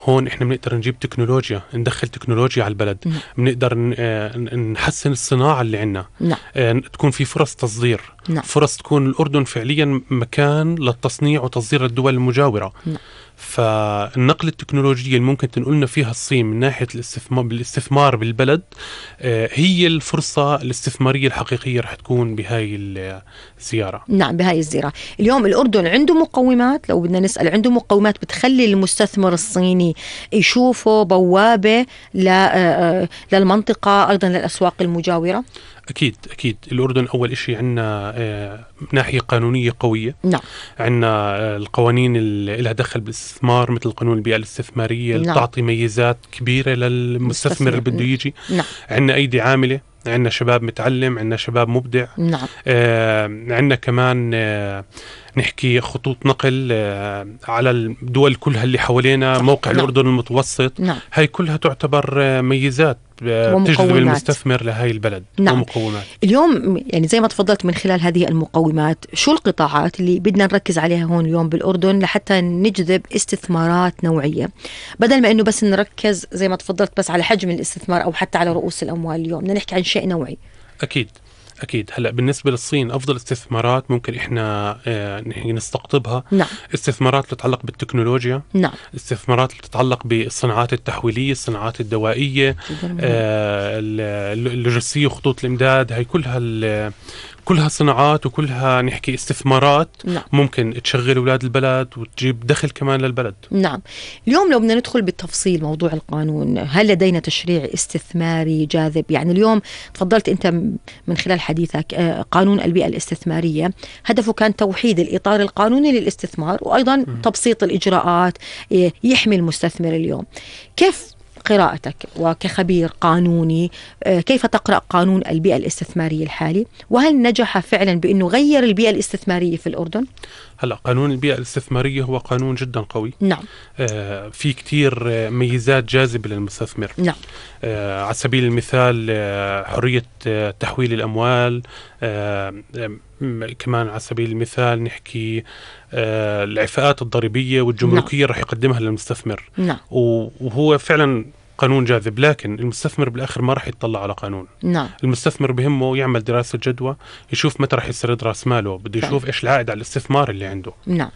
هون إحنا بنقدر نجيب تكنولوجيا، ندخل تكنولوجيا على البلد. بنقدر نحسن الصناعة اللي عنا. تكون في فرص تصدير. فرص تكون الأردن فعليا مكان للتصنيع وتصدير الدول المجاورة. فالنقل التكنولوجية اللي ممكن تنقلنا فيها الصين من ناحية الاستثمار بالبلد هي الفرصة الاستثمارية الحقيقية رح تكون بهاي الزيارة. نعم، بهاي الزيارة. اليوم الأردن عنده مقومات، لو بدنا نسأل، عنده مقومات بتخلي المستثمر الصيني يشوفه بوابة للمنطقة، أيضا للأسواق المجاورة؟ أكيد الأردن أول إشي عنا ناحية قانونية قوية. عنا القوانين اللي لها دخل بالاستثمار مثل قانون البيئة الاستثمارية اللي تعطي ميزات كبيرة للمستثمر اللي بده يجي. عنا أيدي عاملة، عنا شباب متعلم، عنا شباب مبدع. عنا كمان نحكي خطوط نقل على الدول كلها اللي حوالينا. موقع الأردن المتوسط. هاي كلها تعتبر ميزات تجذب المستثمر لهاي البلد. ومقومات. اليوم يعني زي ما تفضلت، من خلال هذه المقومات شو القطاعات اللي بدنا نركز عليها هون اليوم بالأردن لحتى نجذب استثمارات نوعية، بدل ما إنه بس نركز زي ما تفضلت بس على حجم الاستثمار أو حتى على رؤوس الأموال؟ اليوم بدنا نحكي عن شيء نوعي. أكيد. هلأ بالنسبة للصين أفضل استثمارات ممكن إحنا نستقطبها. استثمارات تتعلق بالتكنولوجيا. استثمارات تتعلق بالصناعات التحويلية، الصناعات الدوائية، اللوجستية وخطوط الإمداد. هاي كلها صناعات وكلها نحكي استثمارات ممكن تشغل أولاد البلد وتجيب دخل كمان للبلد. اليوم لو بدنا ندخل بالتفصيل موضوع القانون، هل لدينا تشريع استثماري جاذب؟ يعني اليوم تفضلت أنت من خلال حديثك قانون البيئة الاستثمارية هدفه كان توحيد الإطار القانوني للاستثمار، وأيضا تبسيط الإجراءات يحمي المستثمر. اليوم كيف قراءتك وكخبير قانوني، كيف تقرأ قانون البيئة الاستثمارية الحالي؟ وهل نجح فعلا بأنه غير البيئة الاستثمارية في الأردن؟ هلأ قانون البيئة الاستثمارية هو قانون جدا قوي. في كتير ميزات جاذبة للمستثمر. على سبيل المثال حرية تحويل الأموال. كمان على سبيل المثال نحكي العفاءات الضريبية والجمركية رح يقدمها للمستثمر. وهو فعلا قانون جاذب، لكن المستثمر بالآخر ما رح يتطلع على قانون. المستثمر بهمه يعمل دراسة جدوى، يشوف متى رح يسرد راس ماله، بده يشوف إيش العائد على الاستثمار اللي عنده.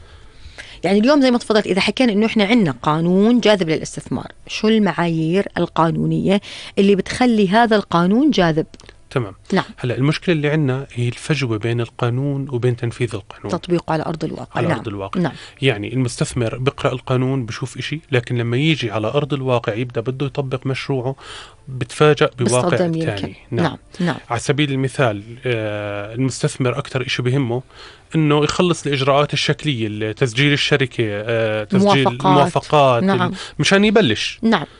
يعني اليوم زي ما تفضلت، إذا حكينا إنه إحنا عندنا قانون جاذب للاستثمار، شو المعايير القانونية اللي بتخلي هذا القانون جاذب؟ تمام. هلا المشكلة اللي عندنا هي الفجوة بين القانون وبين تنفيذ القانون، تطبيقه على أرض الواقع. على أرض الواقع. يعني المستثمر بقرأ القانون بشوف إشي، لكن لما يجي على أرض الواقع يبدأ بده يطبق مشروعه بتفاجأ بواقع تاني. على سبيل المثال المستثمر أكتر إشي بهمه إنه يخلص الإجراءات الشكلية، تسجيل الشركة، تسجيل الموافقات. مشان يبلش.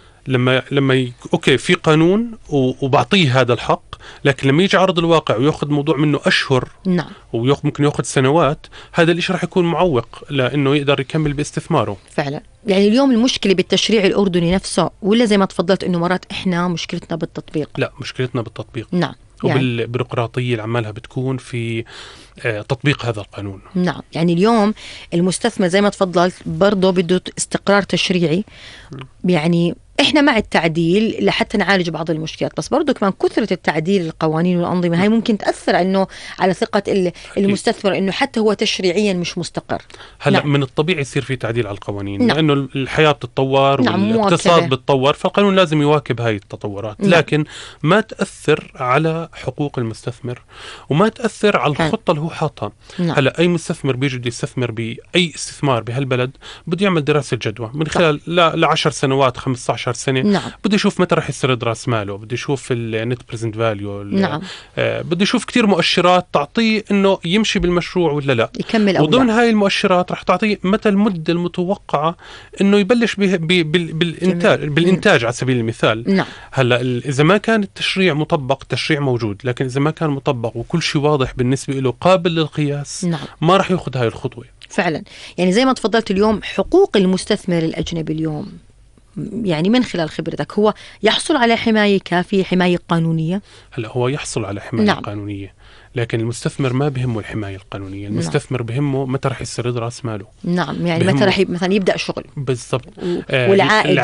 لما أوكي في قانون وبعطيه هذا الحق، لكن لما يجي عرض الواقع ويأخذ موضوع منه أشهر ممكن يأخذ سنوات، هذا الإشي راح يكون معوق لأنه يقدر يكمل باستثماره. فعلا. يعني اليوم المشكلة بالتشريع الأردني نفسه، ولا زي ما تفضلت إنه مرات إحنا مشكلتنا بالتطبيق؟ لا، مشكلتنا بالتطبيق. وبالبيروقراطية اللي عمالها بتكون في تطبيق هذا القانون. يعني اليوم المستثمر زي ما تفضلت برضه بده استقرار تشريعي. يعني إحنا مع التعديل لحتى نعالج بعض المشكلات، بس برضو كمان كثرة التعديل القوانين والأنظمة هاي ممكن تأثر إنه على ثقة المستثمر، إنه حتى هو تشريعيا مش مستقر. هلا من الطبيعي يصير في تعديل على القوانين، لأنه الحياة بتتطور والاقتصاد بتتطور، فالقانون لازم يواكب هاي التطورات. لكن ما تأثر على حقوق المستثمر وما تأثر على الخطة اللي هو حاطها. هلا أي مستثمر بيجي يستثمر بأي استثمار بهالبلد بده يعمل دراسة جدوى من خلال ل10 سنوات 15 سنة. بده يشوف متى رح يسرد راس ماله، بده يشوف النت بريزنت فاليو، بده يشوف كتير مؤشرات تعطيه انه يمشي بالمشروع ولا لا، يكمل. وضمن هاي المؤشرات رح تعطيه متى المدة المتوقعة انه يبلش بالانتاج على سبيل المثال. هلا اذا ما كان التشريع مطبق، التشريع موجود، لكن اذا ما كان مطبق وكل شيء واضح بالنسبة له قابل للقياس، ما رح ياخذ هاي الخطوة. فعلا. يعني زي ما تفضلت اليوم حقوق المستثمر الأجنبي اليوم يعني من خلال خبرتك هو يحصل على حماية كافية، حماية قانونية؟ هلا هو يحصل على حماية قانونية، لكن المستثمر ما بهمه الحماية القانونية. المستثمر بهمه متى رح يسترد رأس ماله. يعني متى رح مثلا يبدأ شغل بالضبط. والعائد